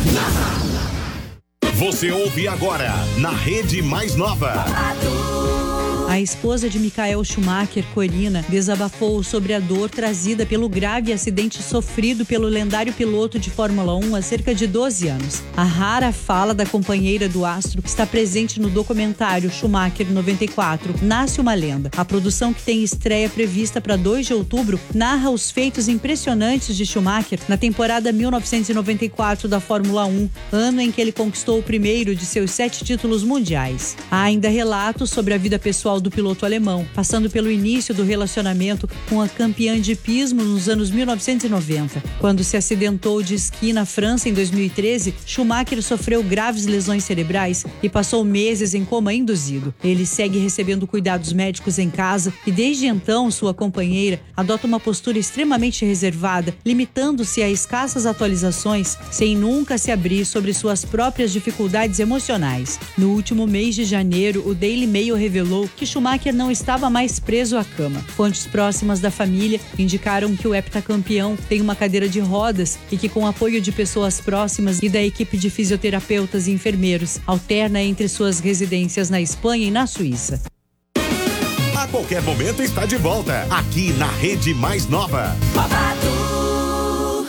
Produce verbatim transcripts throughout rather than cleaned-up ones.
Você ouve agora na Rede Mais Nova. A esposa de Michael Schumacher, Corina, desabafou sobre a dor trazida pelo grave acidente sofrido pelo lendário piloto de Fórmula um há cerca de doze anos. A rara fala da companheira do astro está presente no documentário Schumacher noventa e quatro, Nasce uma Lenda. A produção, que tem estreia prevista para dois de outubro, narra os feitos impressionantes de Schumacher na temporada mil novecentos e noventa e quatro da Fórmula um, ano em que ele conquistou o primeiro de seus sete títulos mundiais. Há ainda relatos sobre a vida pessoal do piloto alemão, passando pelo início do relacionamento com a campeã de hipismo nos anos mil novecentos e noventa. Quando se acidentou de esqui na França em dois mil e treze, Schumacher sofreu graves lesões cerebrais e passou meses em coma induzido. Ele segue recebendo cuidados médicos em casa e, desde então, sua companheira adota uma postura extremamente reservada, limitando-se a escassas atualizações, sem nunca se abrir sobre suas próprias dificuldades emocionais. No último mês de janeiro, o Daily Mail revelou que Schumacher não estava mais preso à cama. Fontes próximas da família indicaram que o heptacampeão tem uma cadeira de rodas e que, com o apoio de pessoas próximas e da equipe de fisioterapeutas e enfermeiros, alterna entre suas residências na Espanha e na Suíça. A qualquer momento está de volta, aqui na Rede Mais Nova. Babado.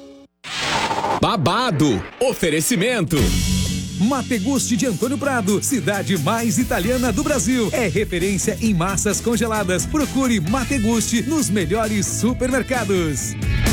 Babado. Oferecimento. Mategusti de Antônio Prado, cidade mais italiana do Brasil. É referência em massas congeladas. Procure Mategusti nos melhores supermercados.